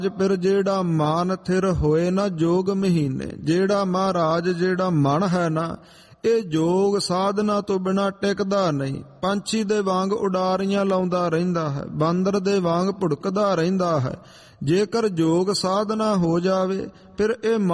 ਫਿਰ ਜਿਹੜਾ ਮਾਨ ਥਿਰ ਹੋਏ ਨਾ ਜੋਗ ਮਹੀਨੇ। ਜਿਹੜਾ ਮਹਾਰਾਜ ਜਿਹੜਾ ਮਨ ਹੈ ਨਾ, ਇਹ ਜੋਗ ਸਾਧਨਾ ਤੋਂ ਬਿਨਾਂ ਟਿਕਦਾ ਨਹੀਂ। ਪੰਛੀ ਦੇ ਵਾਂਗ ਉਡਾਰੀਆਂ ਲਾਉਂਦਾ ਰਹਿੰਦਾ ਹੈ, ਬਾਂਦਰ ਦੇ ਵਾਂਗ ਭੁੜਕਦਾ ਰਹਿੰਦਾ ਹੈ। ਜੇਕਰ ਜੋਗ ਸਾਧਨਾ ਹੋ ਜਾਵੇ ਫਿਰ ਇਹ